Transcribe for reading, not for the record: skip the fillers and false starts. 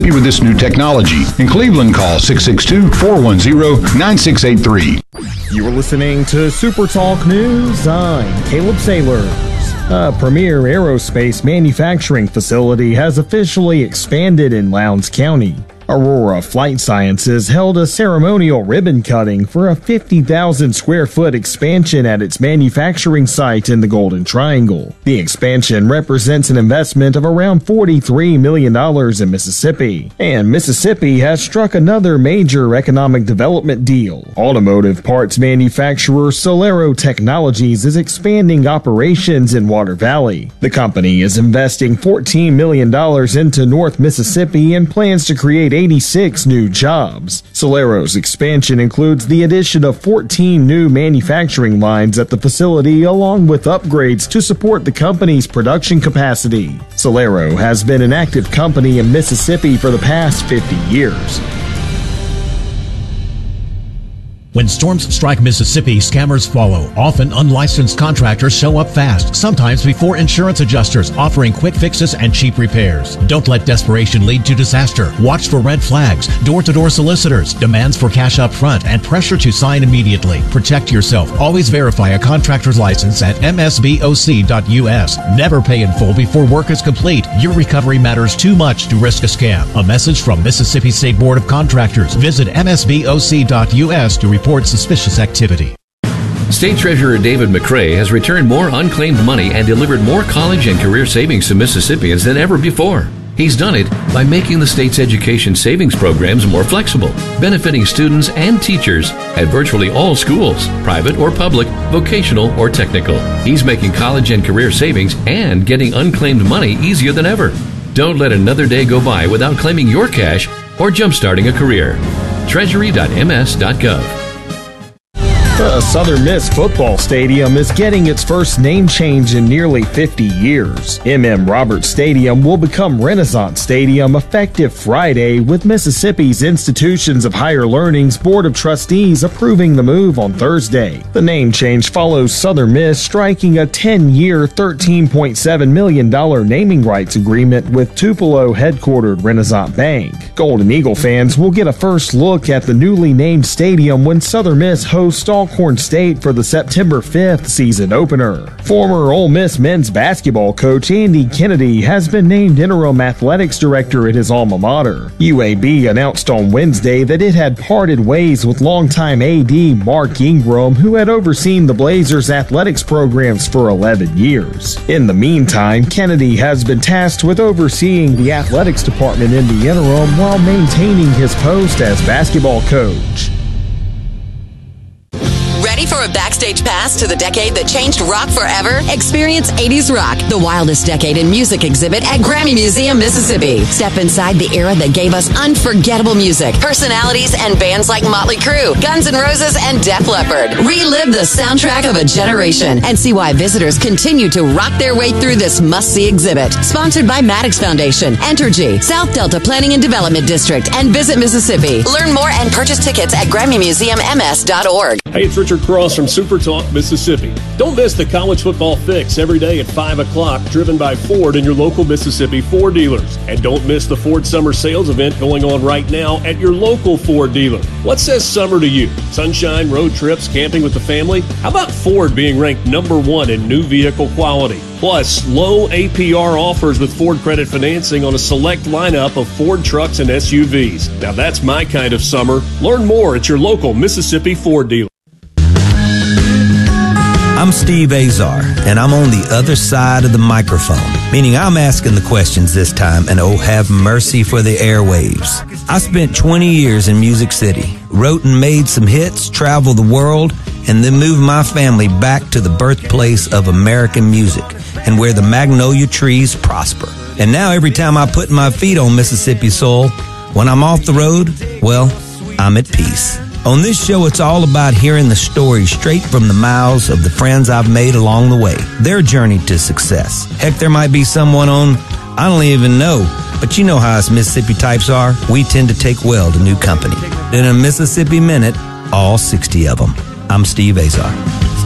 With this new technology. In Cleveland, call 662-410-9683. You are listening to Super Talk News. I'm Caleb Sailors. A premier aerospace manufacturing facility has officially expanded in Lowndes County. Aurora Flight Sciences held a ceremonial ribbon cutting for a 50,000 square foot expansion at its manufacturing site in the Golden Triangle. The expansion represents an investment of around $43 million in Mississippi, and Mississippi has struck another major economic development deal. Automotive parts manufacturer Solero Technologies is expanding operations in Water Valley. The company is investing $14 million into North Mississippi and plans to create 86 new jobs. Solero's expansion includes the addition of 14 new manufacturing lines at the facility, along with upgrades to support the company's production capacity. Solero has been an active company in Mississippi for the past 50 years. When storms strike Mississippi, scammers follow. Often unlicensed contractors show up fast, sometimes before insurance adjusters, offering quick fixes and cheap repairs. Don't let desperation lead to disaster. Watch for red flags, door-to-door solicitors, demands for cash up front, and pressure to sign immediately. Protect yourself. Always verify a contractor's license at msboc.us. Never pay in full before work is complete. Your recovery matters too much to risk a scam. A message from Mississippi State Board of Contractors. Visit msboc.us to report suspicious activity. State Treasurer David McRae has returned more unclaimed money and delivered more college and career savings to Mississippians than ever before. He's done it by making the state's education savings programs more flexible, benefiting students and teachers at virtually all schools, private or public, vocational or technical. He's making college and career savings and getting unclaimed money easier than ever. Don't let another day go by without claiming your cash or jumpstarting a career. Treasury.ms.gov. The Southern Miss Football Stadium is getting its first name change in nearly 50 years. M.M. Roberts Stadium will become Renaissance Stadium effective Friday, with Mississippi's Institutions of Higher Learning's Board of Trustees approving the move on Thursday. The name change follows Southern Miss striking a 10-year, $13.7 million naming rights agreement with Tupelo-headquartered Renaissance Bank. Golden Eagle fans will get a first look at the newly named stadium when Southern Miss hosts Alcorn State for the September 5th season opener. Former Ole Miss men's basketball coach Andy Kennedy has been named interim athletics director at his alma mater. UAB announced on Wednesday that it had parted ways with longtime AD Mark Ingram, who had overseen the Blazers' athletics programs for 11 years. In the meantime, Kennedy has been tasked with overseeing the athletics department in the interim while maintaining his post as basketball coach. Ready for a backstage pass to the decade that changed rock forever? Experience 80s Rock, the wildest decade in music exhibit at Grammy Museum, Mississippi. Step inside the era that gave us unforgettable music, personalities, and bands like Motley Crue, Guns N' Roses, and Def Leppard. Relive the soundtrack of a generation and see why visitors continue to rock their way through this must-see exhibit. Sponsored by Maddox Foundation, Entergy, South Delta Planning and Development District, and Visit Mississippi. Learn more and purchase tickets at GrammyMuseumMS.org. Hey, it's Richard Cross from Super Talk, Mississippi. Don't miss the College Football Fix every day at 5 o'clock, driven by Ford and your local Mississippi Ford dealers. And don't miss the Ford Summer Sales event going on right now at your local Ford dealer. What says summer to you? Sunshine, road trips, camping with the family? How about Ford being ranked #1 in new vehicle quality? Plus, low APR offers with Ford credit financing on a select lineup of Ford trucks and SUVs. Now that's my kind of summer. Learn more at your local Mississippi Ford dealer. I'm Steve Azar, and I'm on the other side of the microphone, meaning I'm asking the questions this time, and oh, have mercy for the airwaves. I spent 20 years in Music City, wrote and made some hits, traveled the world, and then moved my family back to the birthplace of American music and where the magnolia trees prosper. And now every time I put my feet on Mississippi soil, when I'm off the road, well, I'm at peace. On this show, it's all about hearing the stories straight from the mouths of the friends I've made along the way, their journey to success. Heck, there might be someone on, I don't even know, but you know how us Mississippi types are. We tend to take well to new company. In a Mississippi Minute, all 60 of them. I'm Steve Azar.